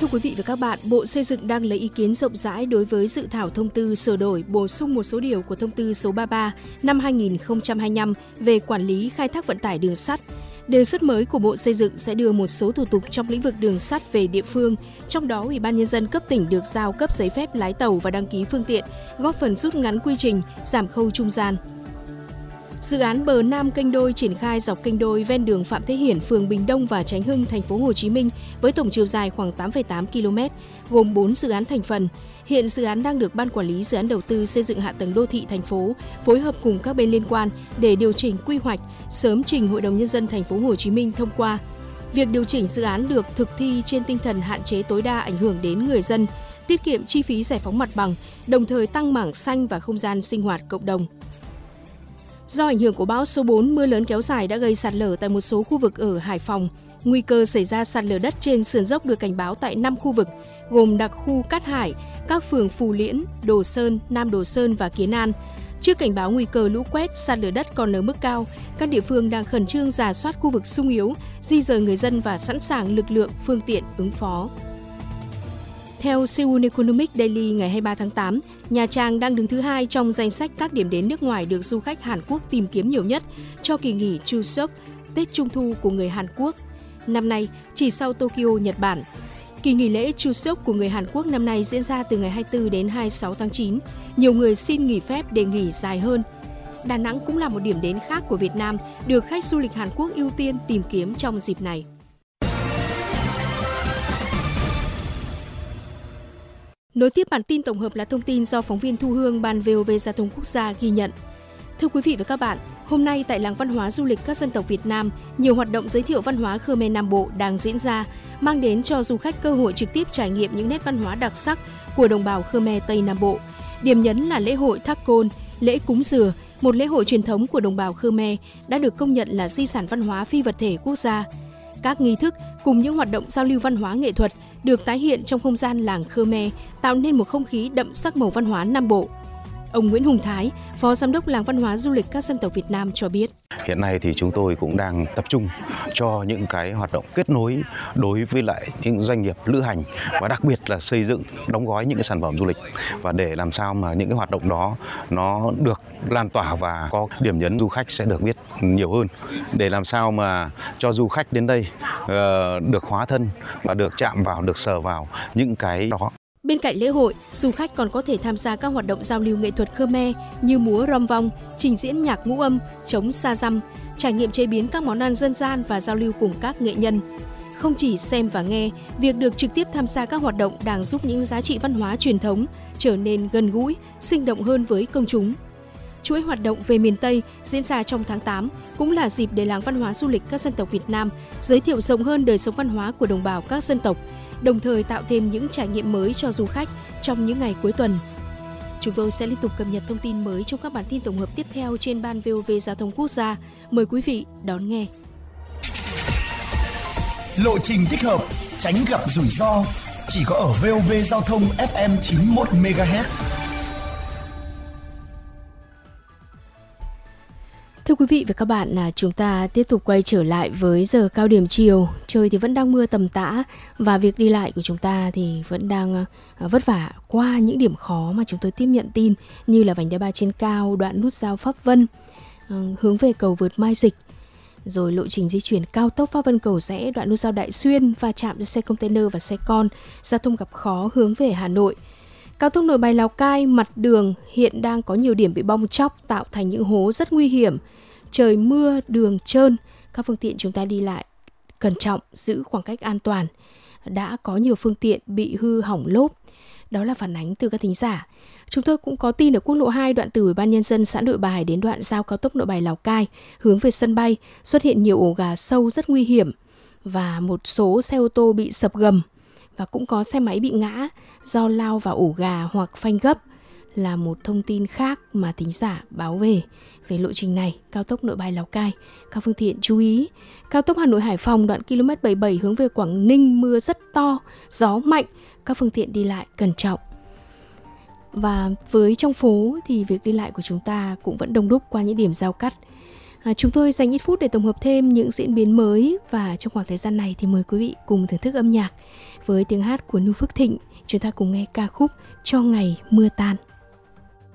Thưa quý vị và các bạn, Bộ Xây dựng đang lấy ý kiến rộng rãi đối với dự thảo thông tư sửa đổi bổ sung một số điều của thông tư số 33 năm 2025 về quản lý khai thác vận tải đường sắt. Đề xuất mới của Bộ Xây dựng sẽ đưa một số thủ tục trong lĩnh vực đường sắt về địa phương, trong đó Ủy ban Nhân dân cấp tỉnh được giao cấp giấy phép lái tàu và đăng ký phương tiện, góp phần rút ngắn quy trình, giảm khâu trung gian. Dự án bờ Nam kênh Đôi triển khai dọc kênh Đôi ven đường Phạm Thế Hiển, phường Bình Đông và Chánh Hưng, thành phố Hồ Chí Minh với tổng chiều dài khoảng 8,8 km, gồm 4 dự án thành phần. Hiện dự án đang được Ban Quản lý Dự án Đầu tư Xây dựng Hạ tầng Đô thị thành phố phối hợp cùng các bên liên quan để điều chỉnh quy hoạch, sớm trình Hội đồng Nhân dân thành phố Hồ Chí Minh thông qua. Việc điều chỉnh dự án được thực thi trên tinh thần hạn chế tối đa ảnh hưởng đến người dân, tiết kiệm chi phí giải phóng mặt bằng, đồng thời tăng mảng xanh và không gian sinh hoạt cộng đồng. Do ảnh hưởng của bão số 4, mưa lớn kéo dài đã gây sạt lở tại một số khu vực ở Hải Phòng. Nguy cơ xảy ra sạt lở đất trên sườn dốc được cảnh báo tại 5 khu vực, gồm đặc khu Cát Hải, các phường Phù Liễn, Đồ Sơn, Nam Đồ Sơn và Kiến An. Trước cảnh báo nguy cơ lũ quét, sạt lở đất còn ở mức cao, các địa phương đang khẩn trương rà soát khu vực xung yếu, di dời người dân và sẵn sàng lực lượng, phương tiện ứng phó. Theo Seoul Economic Daily ngày 23 tháng 8, Nha Trang đang đứng thứ 2 trong danh sách các điểm đến nước ngoài được du khách Hàn Quốc tìm kiếm nhiều nhất cho kỳ nghỉ Chuseok, Tết Trung thu của người Hàn Quốc. Năm nay, chỉ sau Tokyo, Nhật Bản. Kỳ nghỉ lễ Chuseok của người Hàn Quốc năm nay diễn ra từ ngày 24 đến 26 tháng 9. Nhiều người xin nghỉ phép để nghỉ dài hơn. Đà Nẵng cũng là một điểm đến khác của Việt Nam, được khách du lịch Hàn Quốc ưu tiên tìm kiếm trong dịp này. Nối tiếp bản tin tổng hợp là thông tin do phóng viên Thu Hương, Ban VOV Giao thông Quốc gia ghi nhận. Thưa quý vị và các bạn, hôm nay tại Làng Văn hóa Du lịch các dân tộc Việt Nam, nhiều hoạt động giới thiệu văn hóa Khmer Nam Bộ đang diễn ra, mang đến cho du khách cơ hội trực tiếp trải nghiệm những nét văn hóa đặc sắc của đồng bào Khmer Tây Nam Bộ. Điểm nhấn là lễ hội Thác Côn, lễ cúng dừa, một lễ hội truyền thống của đồng bào Khmer đã được công nhận là di sản văn hóa phi vật thể quốc gia. Các nghi thức cùng những hoạt động giao lưu văn hóa nghệ thuật được tái hiện trong không gian làng Khmer, tạo nên một không khí đậm sắc màu văn hóa Nam Bộ. Ông Nguyễn Hùng Thái, Phó Giám đốc Làng Văn hóa Du lịch các dân tộc Việt Nam cho biết. Hiện nay thì chúng tôi cũng đang tập trung cho những cái hoạt động kết nối đối với lại những doanh nghiệp lữ hành và đặc biệt là xây dựng, đóng gói những cái sản phẩm du lịch, và để làm sao mà những cái hoạt động đó nó được lan tỏa và có điểm nhấn du khách sẽ được biết nhiều hơn, để làm sao mà cho du khách đến đây được hóa thân và được chạm vào, được sờ vào những cái đó. Bên cạnh lễ hội, du khách còn có thể tham gia các hoạt động giao lưu nghệ thuật Khmer như múa rong vong, trình diễn nhạc ngũ âm, trống sa dăm, trải nghiệm chế biến các món ăn dân gian và giao lưu cùng các nghệ nhân. Không chỉ xem và nghe, việc được trực tiếp tham gia các hoạt động đang giúp những giá trị văn hóa truyền thống trở nên gần gũi, sinh động hơn với công chúng. Chuỗi hoạt động về miền Tây diễn ra trong tháng 8 cũng là dịp để Làng Văn hóa Du lịch các dân tộc Việt Nam giới thiệu rộng hơn đời sống văn hóa của đồng bào các dân tộc, đồng thời tạo thêm những trải nghiệm mới cho du khách trong những ngày cuối tuần. Chúng tôi sẽ liên tục cập nhật thông tin mới trong các bản tin tổng hợp tiếp theo trên Ban VOV Giao thông Quốc gia. Mời quý vị đón nghe. Lộ trình thích hợp, tránh gặp rủi ro, chỉ có ở VOV Giao thông FM 91 MHz. Thưa quý vị và các bạn, chúng ta tiếp tục quay trở lại với giờ cao điểm chiều. Trời thì vẫn đang mưa tầm tã và việc đi lại của chúng ta thì vẫn đang vất vả qua những điểm khó mà chúng tôi tiếp nhận tin, như là vành đai 3 trên cao, đoạn nút giao Pháp Vân hướng về cầu vượt Mai Dịch, rồi lộ trình di chuyển cao tốc Pháp Vân Cầu Giẽ, đoạn nút giao Đại Xuyên va chạm cho xe container và xe con, giao thông gặp khó hướng về Hà Nội. Cao tốc Nội Bài Lào Cai, mặt đường hiện đang có nhiều điểm bị bong tróc, tạo thành những hố rất nguy hiểm. Trời mưa, đường trơn, các phương tiện chúng ta đi lại cẩn trọng, giữ khoảng cách an toàn. Đã có nhiều phương tiện bị hư hỏng lốp. Đó là phản ánh từ các thính giả. Chúng tôi cũng có tin ở quốc lộ 2 đoạn từ Ủy ban Nhân dân xã Nội Bài đến đoạn giao cao tốc Nội Bài Lào Cai hướng về sân bay xuất hiện nhiều ổ gà sâu rất nguy hiểm và một số xe ô tô bị sập gầm. Và cũng có xe máy bị ngã do lao vào ổ gà hoặc phanh gấp, là một thông tin khác mà thính giả báo về lộ trình này, cao tốc Nội Bài Lào Cai. Các phương tiện chú ý, cao tốc Hà Nội Hải Phòng đoạn km 77 hướng về Quảng Ninh mưa rất to, gió mạnh, các phương tiện đi lại cẩn trọng. Và với trong phố thì việc đi lại của chúng ta cũng vẫn đông đúc qua những điểm giao cắt. Chúng tôi dành ít phút để tổng hợp thêm những diễn biến mới, và trong khoảng thời gian này thì mời quý vị cùng thưởng thức âm nhạc với tiếng hát của Nu Phước Thịnh. Chúng ta cùng nghe ca khúc Cho Ngày Mưa Tan.